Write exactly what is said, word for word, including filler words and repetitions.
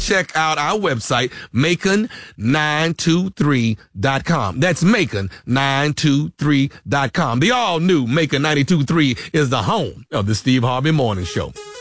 check out our website, macon nine two three dot com. That's macon nine two three dot com. The all-new Macon ninety-two point three is the home of the Steve Harvey Morning Show.